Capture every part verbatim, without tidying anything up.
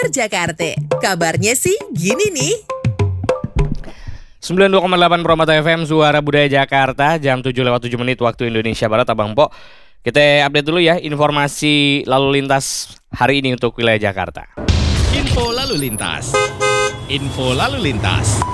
Kabar Jakarta. Kabarnya sih gini nih. sembilan puluh dua koma delapan Promata F M, Suara Budaya Jakarta. Jam tujuh lewat tujuh menit waktu Indonesia Barat, Abang Po. Kita update dulu ya informasi lalu lintas hari ini untuk wilayah Jakarta. Info lalu lintas. Info lalu lintas.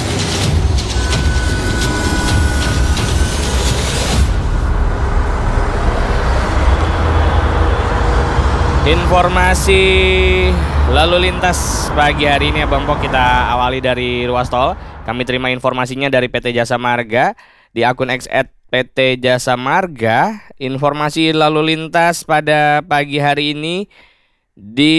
Informasi lalu lintas pagi hari ini, Abang Po, kita awali dari ruas tol. Kami terima informasinya dari P T Jasa Marga di akun X at P T Jasa Marga. Informasi lalu lintas pada pagi hari ini di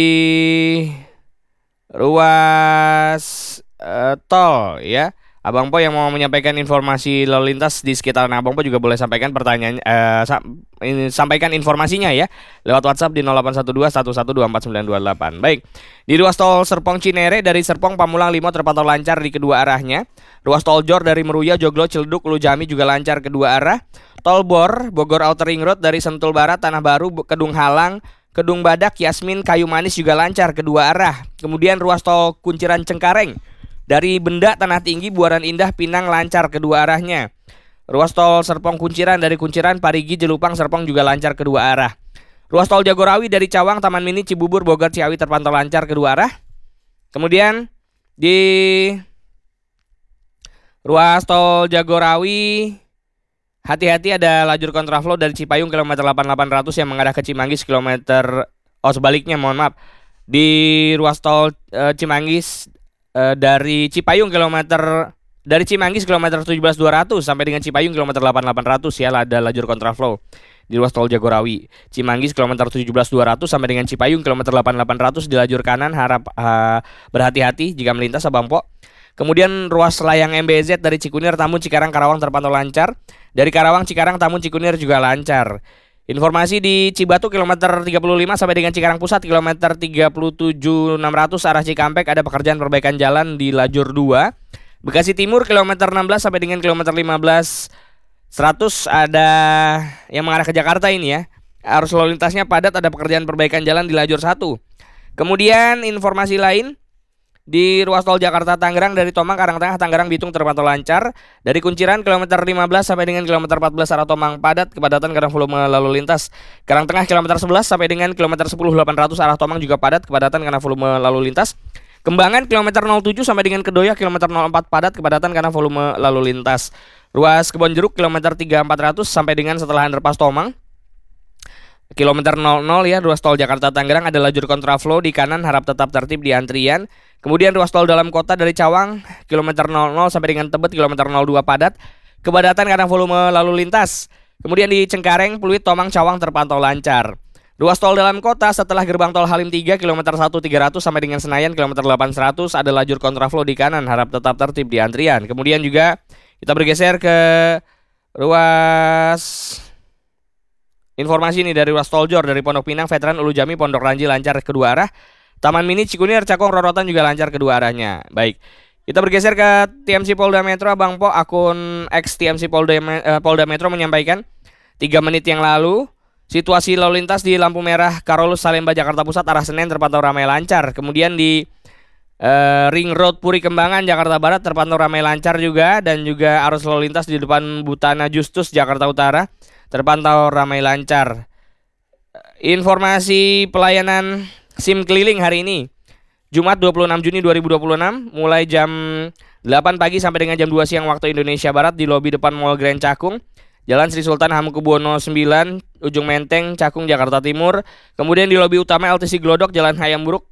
ruas uh, tol ya. Abang Po yang mau menyampaikan informasi lalu lintas di sekitaran Abang Po juga boleh sampaikan pertanyaan, uh, sa- in, sampaikan informasinya ya lewat WhatsApp di nol delapan satu dua satu satu dua empat sembilan dua delapan. Baik, di ruas tol Serpong Cinere dari Serpong Pamulang Limo terpantau lancar di kedua arahnya. Ruas tol Jor dari Meruya, Joglo, Ciledug, Ulu Jami juga lancar kedua arah. Tol Bor Bogor Outer Ring Road dari Sentul Barat, Tanah Baru, Kedung Halang, Kedung Badak, Yasmin, Kayu Manis juga lancar kedua arah. Kemudian ruas tol Kunciran Cengkareng dari Benda, Tanah Tinggi, Buaran Indah, Pinang lancar kedua arahnya. Ruas tol Serpong Kunciran dari Kunciran, Parigi, Jelupang, Serpong juga lancar kedua arah. Ruas tol Jagorawi dari Cawang, Taman Mini, Cibubur, Bogor, Ciawi terpantau lancar kedua arah. Kemudian di ruas tol Jagorawi, hati-hati ada lajur kontraflow dari Cipayung kilometer delapan delapan ratus yang mengarah ke Cimanggis kilometer oh sebaliknya mohon maaf. Di ruas tol e, Cimanggis e, dari Cipayung kilometer dari Cimanggis kilometer tujuh belas dua ratus sampai dengan Cipayung kilometer delapan delapan ratus ya ada lajur kontraflow. Di ruas tol Jagorawi, Cimanggis kilometer tujuh belas dua ratus sampai dengan Cipayung kilometer delapan delapan ratus di lajur kanan harap uh, berhati-hati jika melintas, Abang Po. Kemudian ruas layang M B Z dari Cikunir, Tambun, Cikarang, Karawang terpantau lancar. Dari Karawang, Cikarang, Tambun, Cikunir juga lancar. Informasi di Cibatu kilometer tiga puluh lima sampai dengan Cikarang Pusat kilometer tiga puluh tujuh enam ratus arah Cikampek ada pekerjaan perbaikan jalan di lajur dua. Bekasi Timur kilometer enam belas sampai dengan kilometer lima belas seratus ada yang mengarah ke Jakarta ini ya. Arus lalu lintasnya padat, ada pekerjaan perbaikan jalan di lajur satu. Kemudian informasi lain di ruas tol Jakarta Tangerang dari Tomang, Karangtengah, Tangerang, Bitung terpantau lancar. Dari Kunciran kilometer lima belas sampai dengan kilometer empat belas arah Tomang padat, kepadatan karena volume lalu lintas. Karangtengah kilometer sebelas sampai dengan kilometer sepuluh delapan ratus arah Tomang juga padat, kepadatan karena volume lalu lintas. Kembangan kilometer nol tujuh sampai dengan Kedoya kilometer nol empat padat, kepadatan karena volume lalu lintas. Ruas Kebonjeruk kilometer tiga empat ratus sampai dengan setelah underpass Tomang. Kilometer nol nol ya, ruas tol Jakarta Tangerang ada lajur kontraflow di kanan, harap tetap tertib di antrian. Kemudian ruas tol dalam kota dari Cawang kilometer nol nol sampai dengan Tebet kilometer nol dua padat, kepadatan karena volume lalu lintas. Kemudian di Cengkareng, Pluit, Tomang, Cawang terpantau lancar. Ruas tol dalam kota setelah gerbang tol Halim tiga kilometer satu tiga ratus sampai dengan Senayan kilometer delapan seratus ada lajur kontraflow di kanan, harap tetap tertib di antrian. Kemudian juga kita bergeser ke ruas informasi ini dari ruas tol Jor dari Pondok Pinang, Veteran, Ulu Jami, Pondok Ranji lancar kedua arah. Taman Mini, Cikunir, Cakung, Rorotan juga lancar kedua arahnya. Baik, kita bergeser ke T M C Polda Metro, Abang Po. Akun X T M C Polda, uh, Polda Metro menyampaikan tiga menit yang lalu situasi lalu lintas di lampu merah Karolus Salemba Jakarta Pusat arah Senen terpantau ramai lancar. Kemudian di uh, Ring Road Puri Kembangan Jakarta Barat terpantau ramai lancar juga, dan juga arus lalu lintas di depan Butana Justus Jakarta Utara terpantau ramai lancar. Informasi pelayanan SIM keliling hari ini Jumat dua puluh enam Juni dua ribu dua puluh enam mulai jam delapan pagi sampai dengan jam dua siang waktu Indonesia Barat di lobi depan Mall Grand Cakung, Jalan Sri Sultan Hamengkubuwono sembilan, Ujung Menteng, Cakung, Jakarta Timur. Kemudian di lobi utama L T C Glodok, Jalan Hayam Buruk,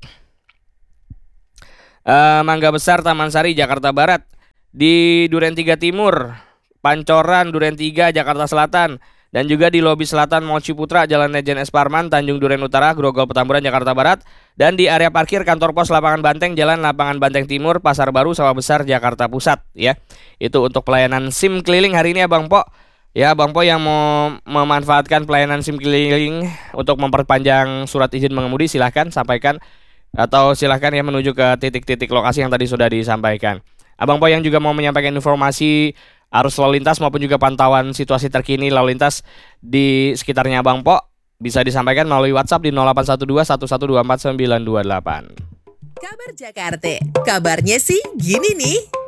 uh, Mangga Besar, Taman Sari, Jakarta Barat. Di Duren tiga Timur, Pancoran, Duren tiga, Jakarta Selatan. Dan juga di lobi selatan Mall Ciputra, Jalan Lejen S. Parman, Tanjung Duren Utara, Grogol Petamburan, Jakarta Barat. Dan di area parkir kantor pos Lapangan Banteng, Jalan Lapangan Banteng Timur, Pasar Baru, Sawah Besar, Jakarta Pusat ya. Itu untuk pelayanan SIM keliling hari ini, Abang Po. Ya, Bang Po yang mau memanfaatkan pelayanan SIM keliling untuk memperpanjang surat izin mengemudi, silahkan sampaikan atau silahkan ya menuju ke titik-titik lokasi yang tadi sudah disampaikan. Abang Po yang juga mau menyampaikan informasi arus lalu lintas maupun juga pantauan situasi terkini lalu lintas di sekitarnya Abang Po bisa disampaikan melalui WhatsApp di nol delapan satu dua satu satu dua empat sembilan dua delapan. Kabar Jakarta, kabarnya sih gini nih.